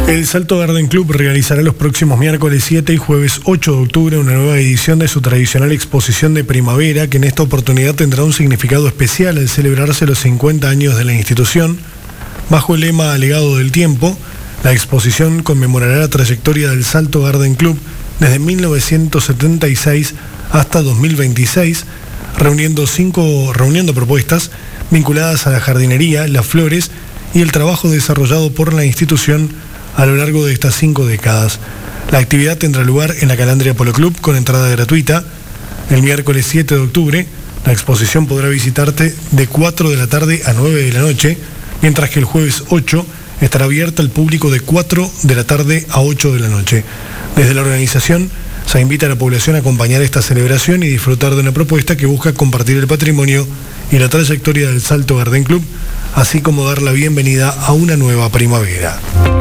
El Salto Garden Club realizará los próximos miércoles 7 y jueves 8 de octubre una nueva edición de su tradicional exposición de primavera, que en esta oportunidad tendrá un significado especial al celebrarse los 50 años de la institución. Bajo el lema Legado del Tiempo, la exposición conmemorará la trayectoria del Salto Garden Club desde 1976 hasta 2026, reuniendo propuestas vinculadas a la jardinería, las flores y el trabajo desarrollado por la institución a lo largo de estas 5 décadas. La actividad tendrá lugar en la Calandria Polo Club con entrada gratuita. El miércoles 7 de octubre, la exposición podrá visitarte de 4 de la tarde a 9 de la noche, mientras que el jueves 8 estará abierta al público de 4 de la tarde a 8 de la noche. Desde la organización se invita a la población a acompañar esta celebración y disfrutar de una propuesta que busca compartir el patrimonio y la trayectoria del Salto Garden Club, así como dar la bienvenida a una nueva primavera.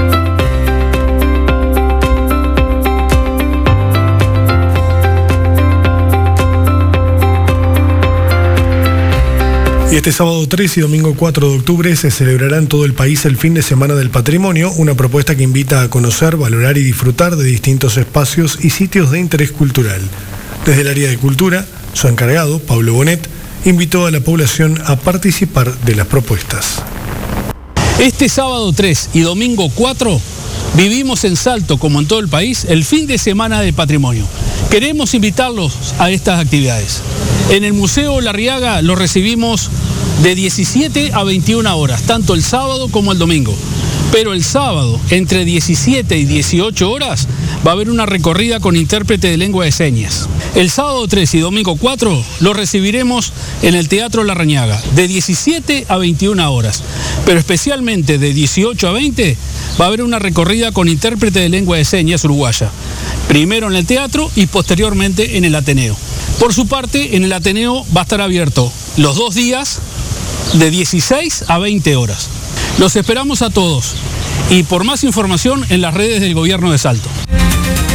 Y este sábado 3 y domingo 4 de octubre se celebrará en todo el país el Fin de Semana del Patrimonio, una propuesta que invita a conocer, valorar y disfrutar de distintos espacios y sitios de interés cultural. Desde el área de cultura, su encargado, Pablo Bonet, invitó a la población a participar de las propuestas. Este sábado 3 y domingo 4 vivimos en Salto, como en todo el país, el Fin de Semana del Patrimonio. Queremos invitarlos a estas actividades. En el Museo Larriaga los recibimos de 17 a 21 horas, tanto el sábado como el domingo. Pero el sábado, entre 17 y 18 horas, va a haber una recorrida con intérprete de lengua de señas. El sábado 3 y domingo 4 los recibiremos en el Teatro Larrañaga, de 17 a 21 horas. Pero especialmente de 18 a 20 va a haber una recorrida con intérprete de lengua de señas uruguaya. Primero en el teatro y posteriormente en el Ateneo. Por su parte, en el Ateneo va a estar abierto los 2 días de 16 a 20 horas. Los esperamos a todos y por más información en las redes del Gobierno de Salto.